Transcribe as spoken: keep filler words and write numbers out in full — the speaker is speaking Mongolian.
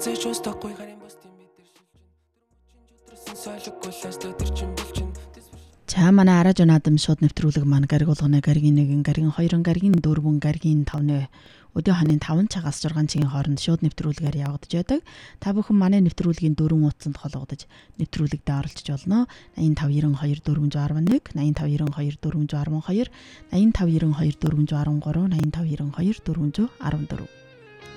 За манай араж наадам шууд нэвтрүүлэг маань гариг болгоно гаригийн нэгэн гаригийн хоёрын гаригийн дөрвөн гаригийн тавны өдөө хонын таван цагаас зургаан цагийн хооронд шууд нэвтрүүлгээр явагдаж байдаг. Та бүхэн манай нэвтрүүлгийн дөрвөн утсанд холбогдож нэвтрүүлэгт оролцож болно. найман тав ерөн хоёр дөрвөн арван нэг, найман тав ерөн хоёр дөрвөн арван хоёр, найман тав ерөн хоёр дөрвөн арван гурав, найман тав ерөн хоёр дөрвөн арван дөрөв.